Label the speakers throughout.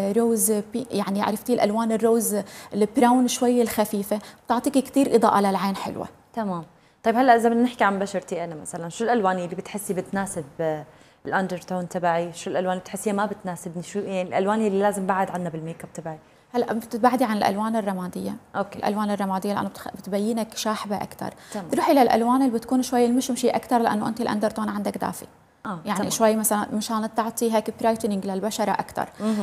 Speaker 1: روز يعني عرفتي الالوان الروز البراون شويه الخفيفه، بتعطيك كثير اضاءه للعين حلوه.
Speaker 2: تمام. طيب هلا اذا بدنا نحكي عن بشرتي انا مثلا، شو الالوان اللي بتحسي بتناسب الاندرتون تبعي؟ شو الالوان اللي بتحسيها ما بتناسبني؟ شو يعني الالوان اللي لازم بعد عنها بالميك اب تبعي؟
Speaker 1: هلا بتبعدي عن الالوان الرماديه.
Speaker 2: اوكي.
Speaker 1: الالوان الرماديه لانه بتبينك شاحبه اكثر.
Speaker 2: تمام.
Speaker 1: بتروحي للالوان اللي بتكون شوي المشمشي اكثر لانه انت الاندرتون عندك دافي. يعني تمام. شوي مثلا مشان تعطي هيك برايتنينج للبشره اكثر.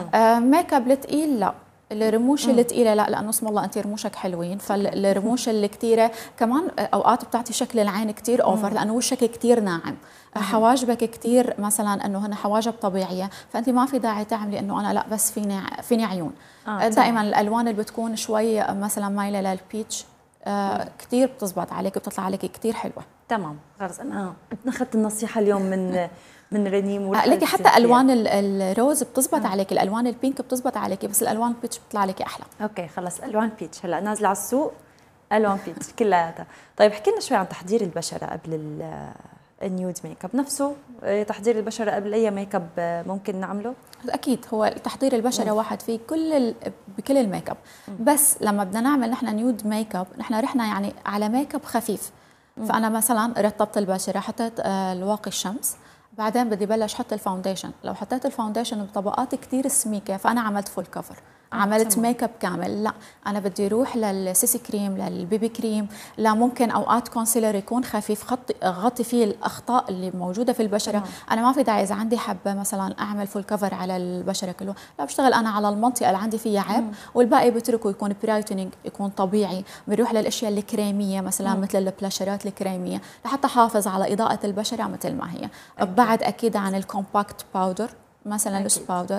Speaker 1: ميك اب الثقيل لا، الرموش الثقيله لا، لانه اسم الله انت رموشك حلوين، فالرموش الكثيره كمان اوقات بتعطي شكل العين كثير اوفر لانه وشك كثير ناعم. حواجبك كثير مثلا انه هن حواجب طبيعيه، فانت ما في داعي تعملي انه انا لا بس فيني عيون. دائما الالوان اللي بتكون شوي مثلا مايله للبيتش كثير بتزبط عليك، بتطلع عليك كثير حلوه.
Speaker 2: تمام. خلص انا اخذت النصيحه اليوم من رنيم.
Speaker 1: لك حتى الوان الروز بتزبط عليك، الالوان البينك بتزبط عليك، بس الالوان البيتش بتطلع عليك احلى.
Speaker 2: اوكي خلص الوان بيتش هلا نازله على السوق، الوان بيتش كلياتها. طيب احكي لنا شوي عن تحضير البشره قبل النيود ميك اب نفسه. تحضير البشره قبل اي ميك اب ممكن نعمله؟
Speaker 1: اكيد هو تحضير البشره واحد في بكل الميك اب، بس لما بدنا نعمل نحن نيود ميك اب نحن رحنا يعني على ميك اب خفيف. فانا مثلا رطبت البشره، حطيت الواقي الشمس، بعدين بدي بلش احط الفاونديشن. لو حطيت الفاونديشن بطبقات كثير سميكه فانا عملت فول كفر، عملت ميك اب كامل. لا انا بدي اروح للسيسي كريم، للبيبي كريم، لا ممكن اوقات كونسيلر يكون خفيف غطي فيه الاخطاء اللي موجوده في البشره. انا ما في داعي اذا عندي حبه مثلا اعمل فول كفر على البشره كله، لا بشتغل انا على المنطقه اللي عندي فيها عيب والباقي بتركه يكون برايتنينج، يكون طبيعي. بنروح للاشياء الكريميه مثلا مثل البلاشرات الكريميه لحتى احافظ على اضاءه البشره مثل ما هي. بعد اكيد عن الكومباكت باودر مثلا لوس باودر،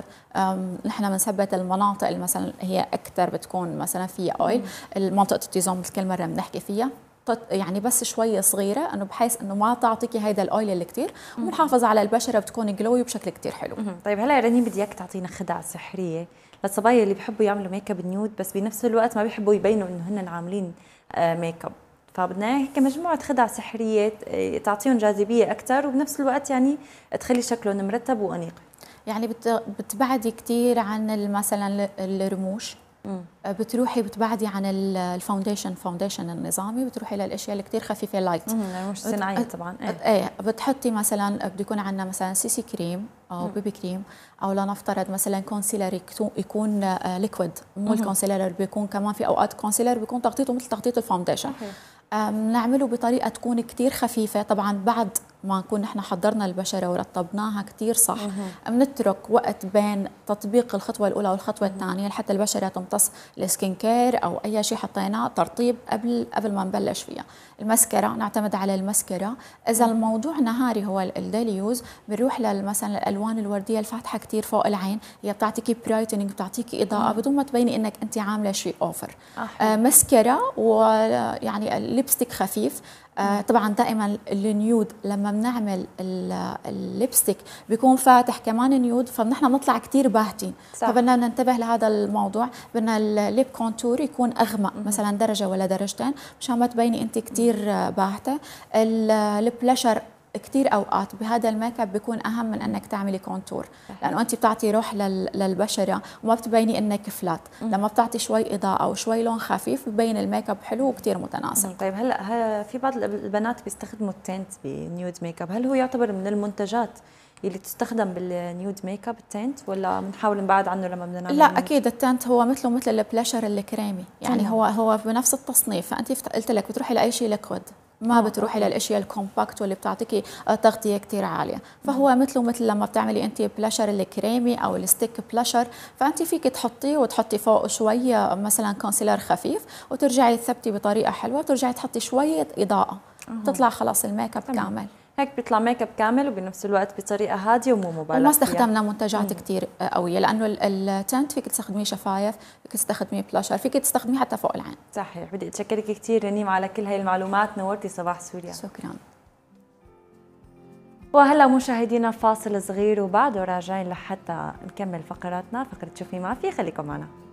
Speaker 1: نحن بنثبت المناطق اللي مثلا هي اكثر بتكون مثلا فيها اويل، المنطقه التيزون مثل كل مره بنحكي فيها، يعني بس شويه صغيره انه بحيث انه ما تعطيكي هيدا الاويل اللي كثير، وبنحافظ على البشره بتكون جلوي بشكل كثير حلو.
Speaker 2: طيب هلا يا رنين بدي اياك تعطينا خدعه سحريه للصبايا اللي بيحبوا يعملوا ميك اب نيود بس بنفس الوقت ما بيحبوا يبينوا انه هن عاملين ميك اب، فبدنا هيك مجموعه خدع سحريه تعطيهم جاذبيه اكثر وبنفس الوقت يعني تخلي شكلهم مرتب وانيق.
Speaker 1: يعني بتبعدي كثير عن مثلا الرموش، بتروحي بتبعدي عن فاونديشن النظامي، بتروحي للاشياء اللي كثير خفيفه لايت.
Speaker 2: مش صناعيه طبعا.
Speaker 1: ايه بتحطي مثلا بده يكون عندنا مثلا سيسي كريم او بيبي كريم، او لنفترض مثلا كونسيلر يكون ليكويد، مو الكونسيلر بيكون كمان في اوقات كونسيلر بيكون تغطيته مثل تغطيه الفاونديشن. نعمله بطريقه تكون كثير خفيفه. طبعا بعد ما نكون نحن حضرنا البشره ورطبناها كثير صح، بنترك وقت بين تطبيق الخطوه الاولى والخطوه الثانيه لحتى البشره تمتص السكين كير او اي شيء حطيناه ترطيب قبل ما نبلش فيها. المسكرة نعتمد على المسكرة. اذا الموضوع نهاري هو الديلي يوز بنروح مثلا الالوان الورديه الفاتحه كثير فوق العين، هي بتعطيكي برايتنينج، بتعطيكي اضاءه بدون ما تبيني انك انت عامله شيء اوفر. مسكرة ويعني الليبستيك خفيف. طبعا دائما النيود لما بنعمل الليبستيك بيكون فاتح كمان نيود، فنحن بنطلع كثير باهتين، فبدنا ننتبه لهذا الموضوع. بدنا الليب كونتور يكون اغمق مثلا درجه ولا درجتين مشان ما تبيني انت كثير باهته. البلاشر كثير اوقات بهذا الميك اب بيكون اهم من انك تعملي كونتور، لانه انت بتعطي روح للبشره وما بتبيني انك فلات. لما بتعطي شوي اضاءه وشوي لون خفيف ببين الميك اب حلو وكثير متناسق.
Speaker 2: طيب هلا في بعض البنات بيستخدموا التنت بنيود ميك اب، هل هو يعتبر من المنتجات اللي تستخدم بالنيود ميك اب التنت ولا بنحاول نبعد عنه لما بدنا نعمل؟
Speaker 1: لا اكيد التنت هو مثل البلاشر الكريمي، يعني هو بنفس التصنيف. فانت قلت لك بتروحي لاي شيء ليكويد، ما بتروحي للاشياء الكومباكت واللي بتعطيكي تغطيه كثير عاليه. فهو مثل لما بتعملي انت بلاشر الكريمي او الستيك بلاشر، فانت فيك تحطيه وتحطي فوق شويه مثلا كونسيلر خفيف وترجعي تثبتي بطريقه حلوه وترجعي تحطي شويه اضاءه، تطلع خلاص الميك اب كامل.
Speaker 2: هيك بيطلع ميك اب كامل وبنفس الوقت بطريقه هاديه ومو مبالغ
Speaker 1: وما استخدمنا منتجات كثير قويه، لانه التنت فيك تستخدميه شفايف، فيك تستخدميه بلاشر، فيك تستخدميه حتى فوق العين.
Speaker 2: صحيح. بدي اتشكرك كثير رنيم على كل هاي المعلومات، نورتي صباح سوريا.
Speaker 1: شكرا.
Speaker 2: وهلا مشاهدينا فاصل صغير وبعده راجعين لحتى نكمل فقراتنا، فقره شوفي ما في، خليكم معنا.